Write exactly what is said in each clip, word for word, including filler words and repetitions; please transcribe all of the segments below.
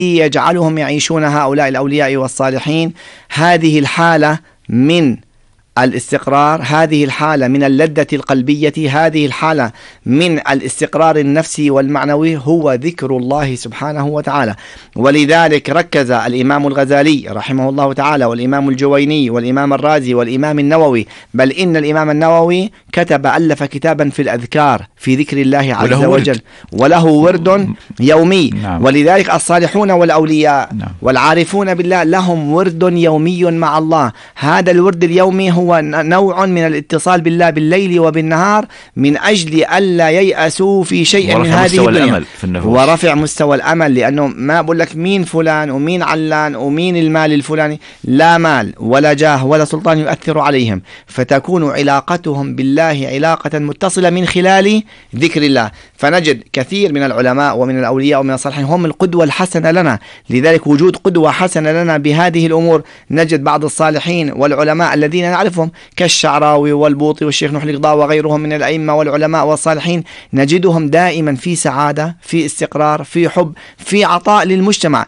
يجعلهم يعيشون هؤلاء الأولياء والصالحين هذه الحالة من الاستقرار، هذه الحالة من اللذة القلبية، هذه الحالة من الاستقرار النفسي والمعنوي، هو ذكر الله سبحانه وتعالى. ولذلك ركز الإمام الغزالي رحمه الله تعالى والإمام الجويني والإمام الرازي والإمام النووي، بل إن الإمام النووي كتب ألف كتابا في الأذكار في ذكر الله عز وله وجل، وله ورد يومي. نعم. ولذلك الصالحون والأولياء نعم. والعارفون بالله لهم ورد يومي مع الله. هذا الورد اليومي هو نوع من الاتصال بالله بالليل وبالنهار من أجل ألا ييأسوا في شيء من هذه الدنيا، ورفع مستوى الأمل. لأنه ما بقول لك مين فلان ومين علان ومين المال الفلاني، لا مال ولا جاه ولا سلطان يؤثر عليهم، فتكون علاقتهم بالله علاقة متصلة من خلال ذكر الله. فنجد كثير من العلماء ومن الأولياء ومن الصالحين هم القدوة الحسنة لنا. لذلك وجود قدوة حسنة لنا بهذه الأمور، نجد بعض الصالحين والعلماء الذين نعرفهم كالشعراوي والبوطي والشيخ نوح القضاء وغيرهم من الأئمة والعلماء والصالحين، نجدهم دائما في سعادة، في استقرار، في حب، في عطاء للمجتمع،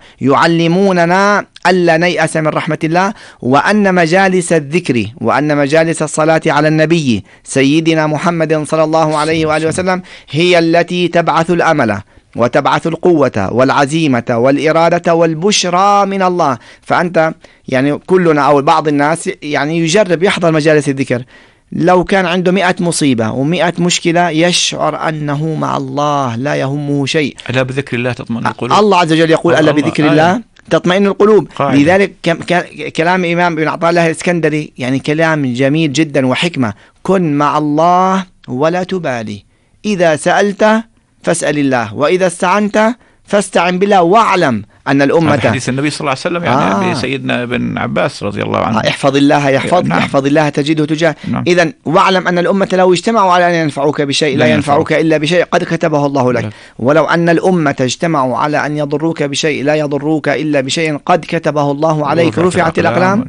يعلموننا ألا نيأس من رحمة الله، وأن مجالس الذكر وأن مجالس الصلاة على النبي سيدنا محمد صلى الله عليه وآله وسلم هي التي تبعث الأمل وتبعث القوة والعزيمة والإرادة والبشرى من الله. فأنت يعني كلنا أو بعض الناس يعني يجرب يحضر مجالس الذكر، لو كان عنده مئة مصيبة ومئة مشكلة يشعر أنه مع الله لا يهمه شيء. ألا بذكر الله تطمئن القلوب. الله عز وجل يقول ألا بذكر الله تطمئن القلوب. قاعدة. لذلك كلام الإمام ابن عطاء الله الإسكندري يعني كلام جميل جدا وحكمة: كن مع الله ولا تبالي، إذا سألت فاسأل الله، وإذا استعنت فاستعن بالله، واعلم أن الأمة، حديث النبي صلى الله عليه وسلم يعني آه. سيدنا ابن عباس رضي الله عنه: احفظ الله يحفظك. نعم. احفظ الله تجده تجاه. نعم. إذن واعلم أن الأمة لو اجتمعوا على أن ينفعوك بشيء لا ينفعوك إلا بشيء قد كتبه الله لك، ولو أن الأمة اجتمعوا على أن يضروك بشيء لا يضروك إلا بشيء قد كتبه الله عليك، رفعت الأقلام.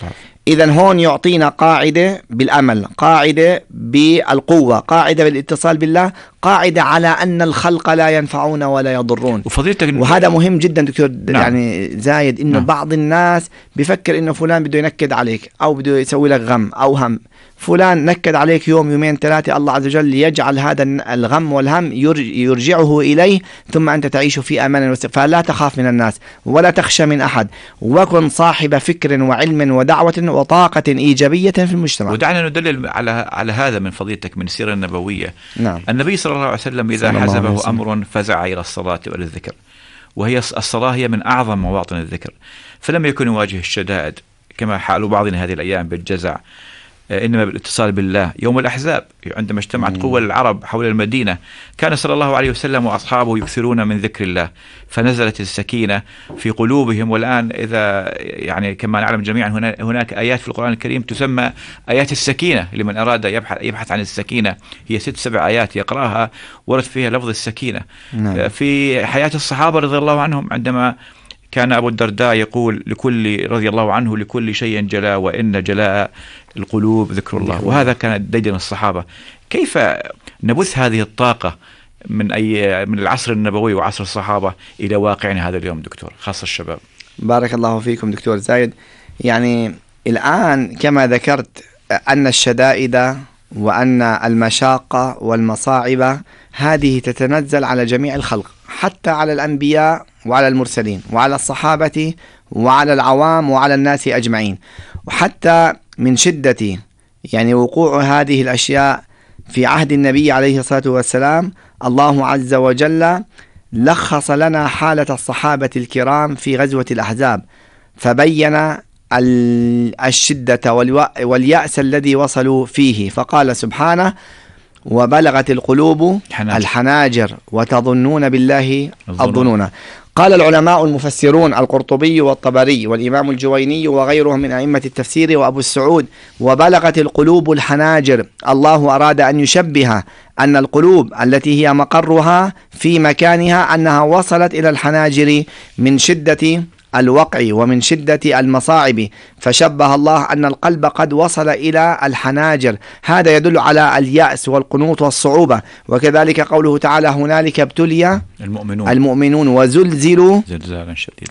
إذن هون يعطينا قاعدة بالأمل، قاعدة بالقوة، قاعدة بالاتصال بالله، قاعدة على أن الخلق لا ينفعون ولا يضرون. وهذا مهم جدا دكتور. نعم. يعني زايد إنه نعم. بعض الناس بيفكر إنه فلان بده ينكد عليك أو بده يسوي لك غم أو هم. فلان نكد عليك يوم يومين ثلاثة، الله عز وجل يجعل هذا الغم والهم يرجعه إليه، ثم أنت تعيش في أمان واستقرار. فلا تخاف من الناس ولا تخشى من أحد، وكن صاحب فكر وعلم ودعوة وطاقة إيجابية في المجتمع. ودعنا ندلل على على هذا من فضيلتك من السيرة النبوية. نعم. النبي صلى الله عليه وسلم إذا حزبه أمر فزع إلى الصلاة والذكر، وهي الصلاة هي من أعظم مواطن الذكر، فلم يكن يواجه الشدائد كما حال بعضنا هذه الأيام بالجزع، إنما بالاتصال بالله. يوم الأحزاب عندما اجتمعت قوى العرب حول المدينة كان صلى الله عليه وسلم وأصحابه يكثرون من ذكر الله، فنزلت السكينة في قلوبهم. والآن إذا يعني كما نعلم جميعا هناك آيات في القرآن الكريم تسمى آيات السكينة لمن أراد يبحث, يبحث عن السكينة، هي ست سبع آيات يقرأها ورد فيها لفظ السكينة. نعم. في حياة الصحابة رضي الله عنهم عندما كان أبو الدرداء يقول لكل رضي الله عنه: لكل شيء جلاء وإن جلاء القلوب ذكر الله. وهذا كان ديدن الصحابة. كيف نبث هذه الطاقة من أي من العصر النبوي وعصر الصحابة إلى واقعنا هذا اليوم دكتور، خاصة الشباب؟ بارك الله فيكم دكتور زايد. يعني الآن كما ذكرت أن الشدائد وأن المشاقة والمصاعب هذه تتنزل على جميع الخلق، حتى على الأنبياء وعلى المرسلين وعلى الصحابة وعلى العوام وعلى الناس أجمعين. وحتى من شدة يعني وقوع هذه الأشياء في عهد النبي عليه الصلاة والسلام، الله عز وجل لخص لنا حالة الصحابة الكرام في غزوة الأحزاب، فبين الشدة واليأس الذي وصلوا فيه، فقال سبحانه: وبلغت القلوب الحناجر, الحناجر وتظنون بالله الظنون. قال العلماء المفسرون القرطبي والطبري والإمام الجويني وغيرهم من أئمة التفسير وأبو السعود: وبلغت القلوب الحناجر، الله أراد أن يشبه أن القلوب التي هي مقرها في مكانها أنها وصلت إلى الحناجر من شدة الوقع ومن شدة المصاعب، فشبه الله أن القلب قد وصل إلى الحناجر، هذا يدل على اليأس والقنوط والصعوبة. وكذلك قوله تعالى هنالك ابتلي المؤمنون, المؤمنون وزلزلوا زلزالا شديدا